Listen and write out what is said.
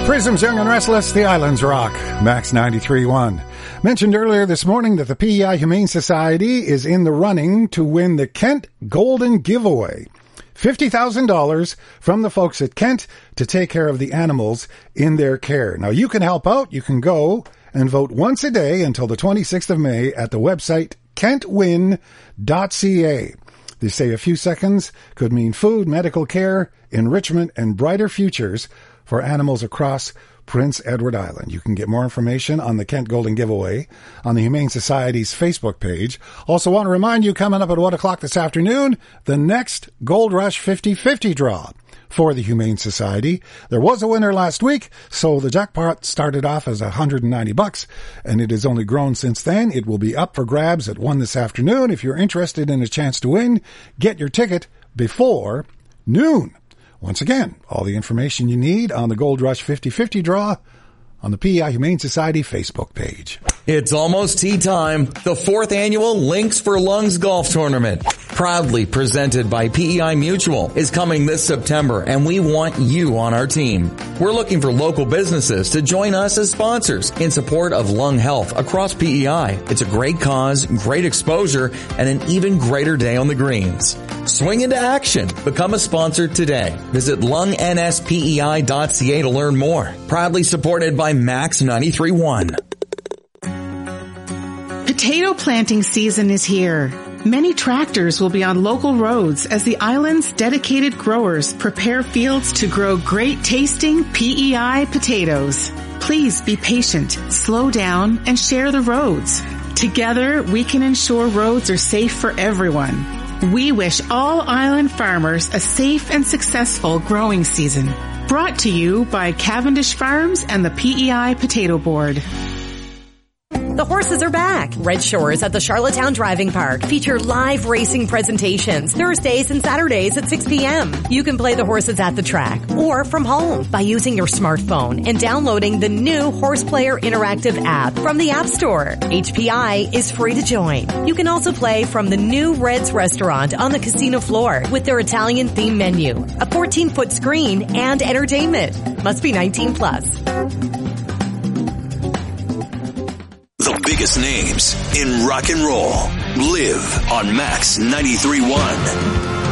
Prism's Young and Restless, The Islands Rock, Max 93.1. Mentioned earlier this morning that the PEI Humane Society is in the running to win the Kent Golden Giveaway. $50,000 from the folks at Kent to take care of the animals in their care. Now, you can help out. You can go and vote once a day until the 26th of May at the website kentwin.ca. They say a few seconds could mean food, medical care, enrichment, and brighter futures for animals across Prince Edward Island. You can get more information on the Kent Golden Giveaway on the Humane Society's Facebook page. Also want to remind you, coming up at 1 o'clock this afternoon, the next Gold Rush 50/50 draw for the Humane Society. There was a winner last week, so the jackpot started off as $190, and it has only grown since then. It will be up for grabs at 1 this afternoon. If you're interested in a chance to win, get your ticket before noon. Once again, all the information you need on the Gold Rush 50/50 draw on the PEI Humane Society Facebook page. It's almost tea time. The 4th annual Links for Lungs Golf Tournament, proudly presented by PEI Mutual, is coming this September, and we want you on our team. We're looking for local businesses to join us as sponsors in support of lung health across PEI. It's a great cause, great exposure, and an even greater day on the greens. Swing into action. Become a sponsor today. Visit lungNSPEI.ca to learn more. Proudly supported by Max 93.1. Potato planting season is here. Many tractors will be on local roads as the island's dedicated growers prepare fields to grow great tasting PEI potatoes. Please be patient, slow down, and share the roads. Together, we can ensure roads are safe for everyone. We wish all island farmers a safe and successful growing season. Brought to you by Cavendish Farms and the PEI Potato Board. The horses are back. Red Shores at the Charlottetown Driving Park feature live racing presentations Thursdays and Saturdays at 6 p.m. You can play the horses at the track or from home by using your smartphone and downloading the new Horse Player Interactive app from the App Store. HPI is free to join. You can also play from the new Red's restaurant on the casino floor with their Italian themed menu, a 14-foot screen, and entertainment. Must be 19 plus. The biggest names in rock and roll live on Max 93.1.